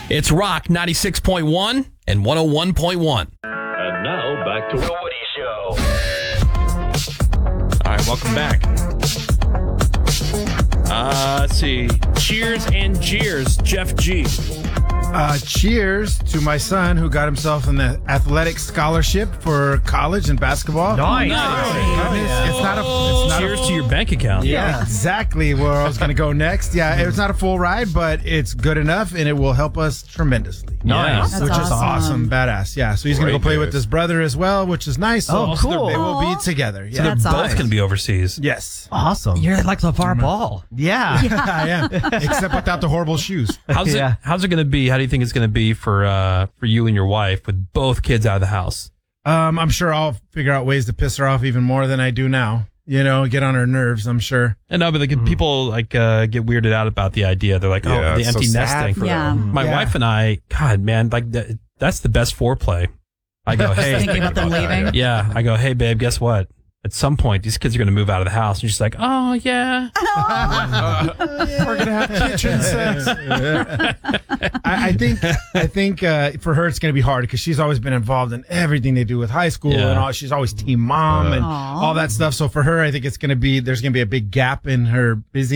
It's Rock 96.1 and 101.1. And now back to The Woody Show. All right, welcome back. Let's see. Cheers and jeers, Jeff G. Cheers to my son who got himself an athletic scholarship for college and basketball. Nice. It's not a Cheers to your bank account. Yeah, exactly where I was going to go next. Yeah, it's not a full ride, but it's good enough, and it will help us tremendously. Nice. Which is awesome. Badass. Yeah, so he's going to go play with his brother as well, which is nice. So cool. they will be together. Yeah. They're That's both awesome. going to be overseas. Yes. Awesome. You're like LeVar Ball. Yeah. I am. Except without the horrible shoes. How's it going to be? How do you think it's going to be for you and your wife with both kids out of the house? I'm sure I'll figure out ways to piss her off even more than I do now. You know, get on her nerves, I'm sure. And no, but people get weirded out about the idea. They're like, the it's empty so nesting. sad for Yeah. them. My wife and I, God, man, like that's the best foreplay. I go, hey, Thinking about them leaving. yeah. I go, hey, babe, guess what? At some point, these kids are going to move out of the house. And she's like, oh, yeah. We're going to have kitchen sex. I think for her, it's going to be hard because she's always been involved in everything they do with high school and all. She's always team mom and all that stuff. So for her, I think there's going to be a big gap in her busy